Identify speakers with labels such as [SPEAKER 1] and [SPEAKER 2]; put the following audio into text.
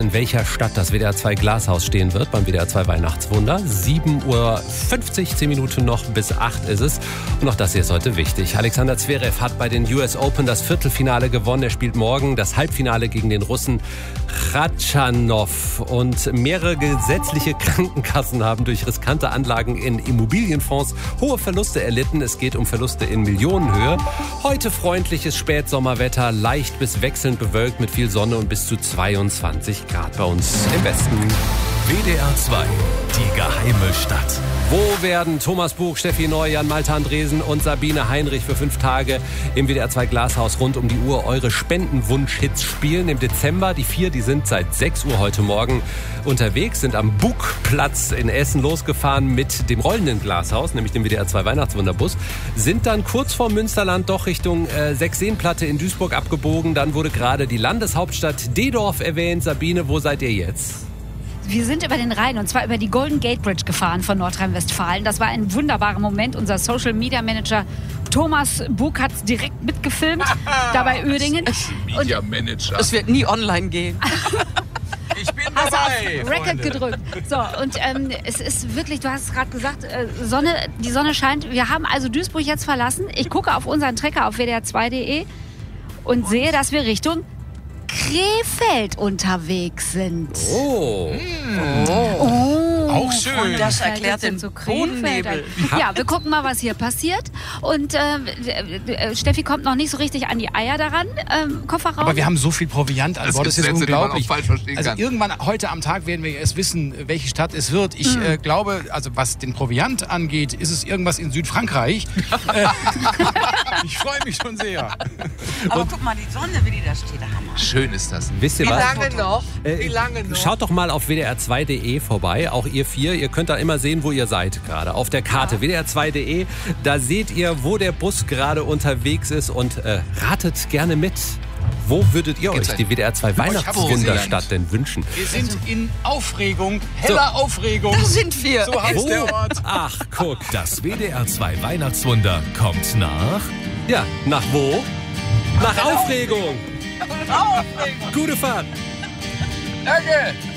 [SPEAKER 1] in welcher Stadt das WDR 2 Glashaus stehen wird beim WDR 2 Weihnachtswunder. 7:50 Uhr, 10 Minuten noch bis 8 ist es. Und auch das hier ist heute wichtig. Alexander Zverev hat bei den US Open das Viertelfinale gewonnen. Er spielt morgen das Halbfinale gegen den Russen Khachanov. Und mehrere gesetzliche Krankenkassen haben durch riskante Anlagen in Immobilienfonds hohe Verluste erlitten. Es geht um Verluste in Millionenhöhe. Heute freundliches Spätsommerwetter, leicht bis wechselnd bewölkt mit viel Sonne und bis zu 22 Grad bei uns im Westen.
[SPEAKER 2] WDR 2, die geheime Stadt.
[SPEAKER 1] Wo werden Thomas Buch, Steffi Neu, Jan-Malte Andresen und Sabine Heinrich für 5 Tage im WDR 2 Glashaus rund um die Uhr eure Spendenwunsch-Hits spielen? Im Dezember, die 4, die sind seit 6 Uhr heute Morgen unterwegs, sind am Bugplatz in Essen losgefahren mit dem rollenden Glashaus, nämlich dem WDR 2 Weihnachtswunderbus, sind dann kurz vor Münsterland doch Richtung Sechseenplatte in Duisburg abgebogen. Dann wurde gerade die Landeshauptstadt Dedorf erwähnt. Sabine, wo seid ihr jetzt?
[SPEAKER 3] Wir sind über den Rhein, und zwar über die Golden Gate Bridge gefahren von Nordrhein-Westfalen. Das war ein wunderbarer Moment. Unser Social Media Manager Thomas Bug hat es direkt mitgefilmt, da bei Uerdingen.
[SPEAKER 4] Media Manager.
[SPEAKER 5] Es wird nie online gehen.
[SPEAKER 4] Ich bin
[SPEAKER 3] Hast du
[SPEAKER 4] dabei.
[SPEAKER 3] auf Record gedrückt. So, und es ist wirklich, du hast es gerade gesagt, die Sonne scheint. Wir haben also Duisburg jetzt verlassen. Ich gucke auf unseren Trecker auf wdr2.de und sehe, dass wir Richtung Krefeld unterwegs sind.
[SPEAKER 1] Oh.
[SPEAKER 4] Auch schön.
[SPEAKER 5] Das erklärt den
[SPEAKER 3] so
[SPEAKER 5] Bodennebel.
[SPEAKER 3] Ja, wir gucken mal, was hier passiert. Und Steffi kommt noch nicht so richtig an die Eier daran, Kofferraum.
[SPEAKER 6] Aber wir haben so viel Proviant an
[SPEAKER 4] Das
[SPEAKER 6] Bord,
[SPEAKER 4] gibt
[SPEAKER 6] das ist
[SPEAKER 4] Sätze, die man
[SPEAKER 6] unglaublich.
[SPEAKER 4] auch falsch verstehen
[SPEAKER 6] Also
[SPEAKER 4] kann.
[SPEAKER 6] irgendwann heute am Tag werden wir erst wissen, welche Stadt es wird. Ich glaube, also was den Proviant angeht, ist es irgendwas in Südfrankreich. Ich freue mich schon sehr.
[SPEAKER 5] Aber guck mal, die Sonne, wie die da steht, der Hammer.
[SPEAKER 4] Schön ist das.
[SPEAKER 1] Wisst ihr
[SPEAKER 7] Wie
[SPEAKER 1] was?
[SPEAKER 7] lange noch? Wie lange noch?
[SPEAKER 1] Schaut doch mal auf wdr2.de vorbei, auch ihr 4. Ihr könnt da immer sehen, wo ihr seid gerade. Auf der Karte wdr2.de, da seht ihr, wo der Bus gerade unterwegs ist und ratet gerne mit. Wo würdet ihr euch die WDR 2 Weihnachtswunderstadt denn wünschen?
[SPEAKER 6] Wir sind in Aufregung, heller Aufregung.
[SPEAKER 5] Da sind wir.
[SPEAKER 6] So heißt der Ort.
[SPEAKER 1] Ach, guck.
[SPEAKER 2] Das WDR 2 Weihnachtswunder kommt nach...
[SPEAKER 1] Ja, nach wo? Nach Aufregung. Gute Fahrt.
[SPEAKER 4] Danke.